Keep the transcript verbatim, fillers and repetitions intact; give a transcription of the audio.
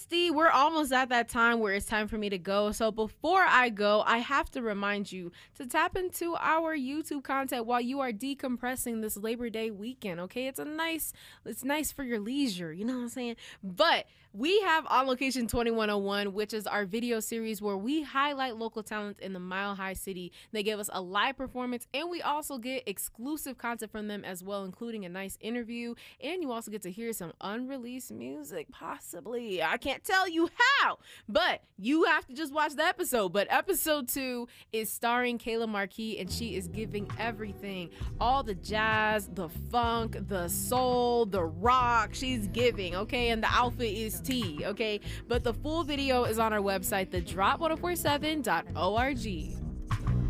bestie, we're almost at that time where it's time for me to go. So before I go, I have to remind you to tap into our YouTube content while you are decompressing this Labor Day weekend, okay? It's a nice, it's nice for your leisure, you know what I'm saying? But we have On Location twenty-one oh one, which is our video series where we highlight local talents in the Mile High City. They give us a live performance, and we also get exclusive content from them as well, including a nice interview, and you also get to hear some unreleased music, possibly. I can't tell you how, but you have to just watch the episode. But episode two is starring Kayla Marquis, and she is giving everything. All the jazz, the funk, the soul, the rock, she's giving, okay? And the outfit is tea, okay? But the full video is on our website, the drop ten forty-seven dot org.